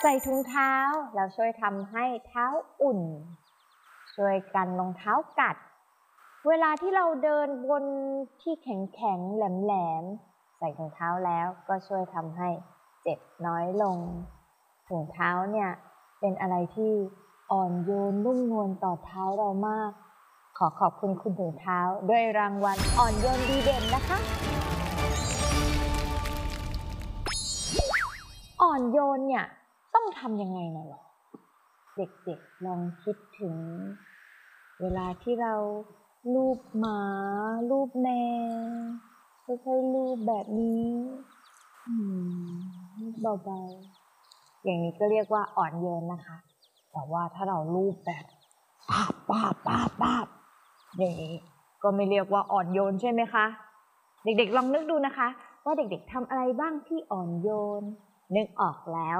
ส่ถุงเท้าแล้วช่วยทำให้เท้าอุ่นช่วยกันรองเท้ากัดเวลาที่เราเดินบนที่แข็งๆแหลมๆใส่ถุงเท้าแล้วก็ช่วยทำให้เจ็บน้อยลงถุงเท้าเนี่ยเป็นอะไรที่อ่อนโยนนุ่มนวลต่อเท้าเรามากขอขอบคุณคุณถุงเท้าด้วยรางวัลอ่อนโยนดีเด่นนะคะอ่อนโยนเนี่ยต้องทำยังไงนะหรอเด็กๆลองคิดถึงเวลาที่เราลูบหมาลูบแมวค่อยๆลูบแบบนี้เบาๆอย่างนี้ก็เรียกว่าอ่อนโยนนะคะแต่ว่าถ้าเราลูบแบบป้าบอย่างนี้ก็ไม่เรียกว่าอ่อนโยนใช่ไหมคะเด็กๆลองนึกดูนะคะว่าเด็กๆทำอะไรบ้างที่อ่อนโยนนึกออกแล้ว